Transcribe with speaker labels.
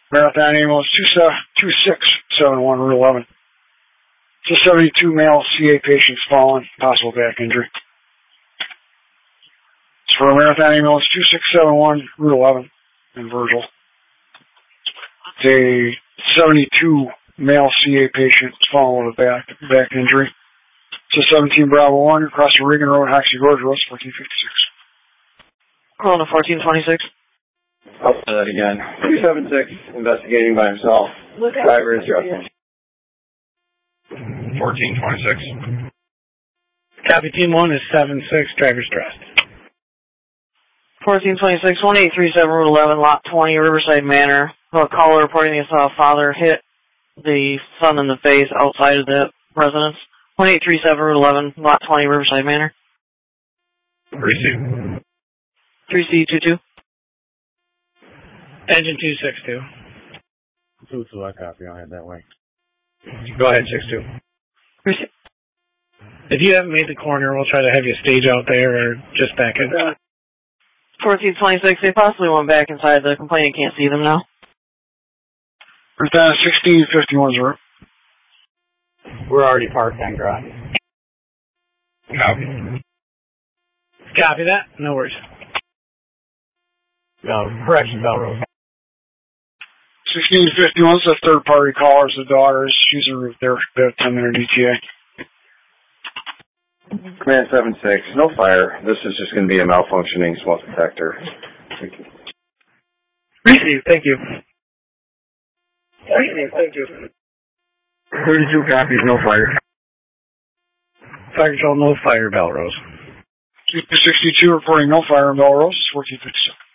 Speaker 1: Marathon ambulance 2671 Route 11. It's a 72 male CA patient fallen, possible back injury. It's for Marathon ambulance 2671 Route 11 in Virgil. It's a 72 male CA patient fallen with a back injury. It's a 17 Bravo 1 across the Regan Road, Hoxie Gorge Road, 1456.
Speaker 2: Calling a 1426.
Speaker 3: I'll say that again. 276, investigating by himself. Driver is dressed.
Speaker 4: 1426. Copy, Team 1 is 76, driver's dressed.
Speaker 2: 1426, 1837 Route 11, Lot 20, Riverside Manor. A caller reporting they saw a father hit the son in the face outside of the residence. 1837 Route 11, Lot 20, Riverside Manor.
Speaker 4: Receive.
Speaker 2: 3C22.
Speaker 4: Engine 262.
Speaker 5: 2-2, I copy. I'll head that way.
Speaker 4: Go ahead, 62.
Speaker 2: Receive.
Speaker 4: If you haven't made the corner, we'll try to have you stage out there or just back in.
Speaker 2: 1426, they possibly went back inside. The complainant can't see them now.
Speaker 1: Marathon 1651 Route.
Speaker 5: We're already parked on garage.
Speaker 4: Copy. Copy that. No worries.
Speaker 5: Correction, Belrose.
Speaker 1: 1651 is a third party caller. It's the daughter. She's there. They have 10-minute ETA.
Speaker 3: Command 76, no fire. This is just going to be a malfunctioning smoke detector.
Speaker 4: Receive. Thank you.
Speaker 3: Thank you.
Speaker 5: 32 copies, no fire.
Speaker 4: Fire control, no fire, Belrose.
Speaker 1: 62 reporting no fire in Belrose, 1457.